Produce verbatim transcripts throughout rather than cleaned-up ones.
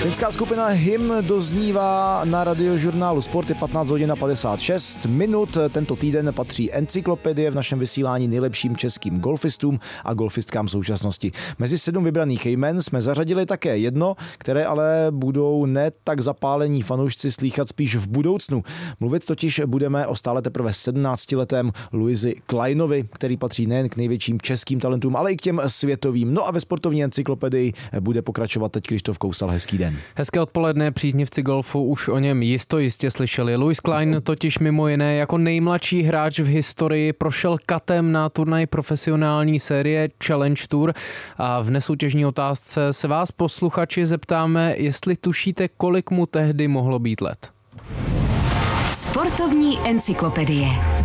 Finská skupina Hym doznívá na radiožurnálu Sport, je patnáct hodin a padesát šest minut. Tento týden patří encyklopedie v našem vysílání nejlepším českým golfistům a golfistkám současnosti. Mezi sedm vybraných jmen jsme zařadili také jedno, které ale budou ne tak zapálení fanoušci slýchat spíš v budoucnu. Mluvit totiž budeme o stále teprve sedmnáctiletém Louisi Kleinovi, který patří nejen k největším českým talentům, ale i k těm světovým. No a ve sportovní encyklopedii bude pokračovat teď Krištof Kousal. Hezký den. Hezké odpoledne, příznivci golfu už o něm jisto jistě slyšeli. Louis Klein totiž mimo jiné jako nejmladší hráč v historii prošel katem na turnaj profesionální série Challenge Tour a v nesoutěžní otázce se vás posluchači zeptáme, jestli tušíte, kolik mu tehdy mohlo být let. Sportovní encyklopedie.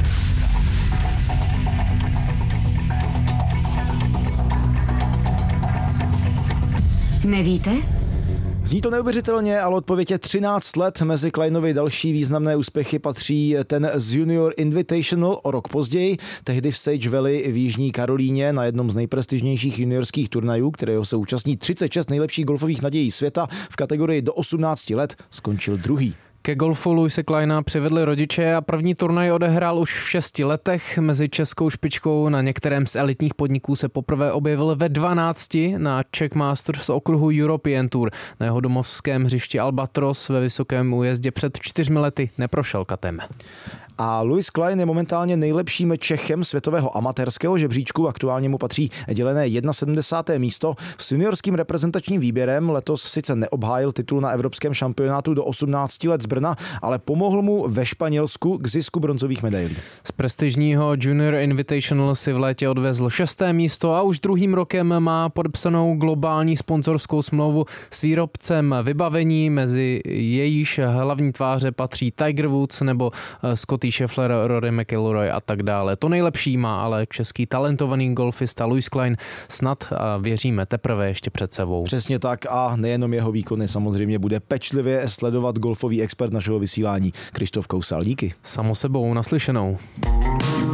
Nevíte? Zní to neuvěřitelně, ale odpověď je třináct let. Mezi Kleinovi další významné úspěchy patří ten z Junior Invitational o rok později, tehdy v Sage Valley v Jižní Karolíně na jednom z nejprestižnějších juniorských turnajů, kterého se účastní třicet šest nejlepších golfových nadějí světa. V kategorii do osmnácti let skončil druhý. Ke golfu Louise Kleina přivedli rodiče a první turnaj odehrál už v šesti letech. Mezi českou špičkou na některém z elitních podniků se poprvé objevil ve dvanácti na Czech Masters z okruhu European Tour. Na jeho domovském hřišti Albatros ve Vysokém Újezdě před čtyřmi lety neprošel katem. A Louis Klein je momentálně nejlepším Čechem světového amatérského žebříčku, aktuálně mu patří dělené sedmdesátého první místo. S juniorským reprezentačním výběrem letos sice neobhájil titul na evropském šampionátu do osmnácti let z Brna, ale pomohl mu ve Španělsku k zisku bronzových medailí. Z prestižního Junior Invitational si v létě odvezl šesté místo a už druhým rokem má podepsanou globální sponzorskou smlouvu s výrobcem vybavení, mezi jejíž hlavní tváře patří Tiger Woods nebo Scotty Scheffler, Rory McIlroy a tak dále. To nejlepší má ale český talentovaný golfista Louis Klein snad a věříme teprve ještě před sebou. Přesně tak a nejenom jeho výkony samozřejmě bude pečlivě sledovat golfový expert našeho vysílání Krištof Kousal. Díky. Samo sebou, naslyšenou.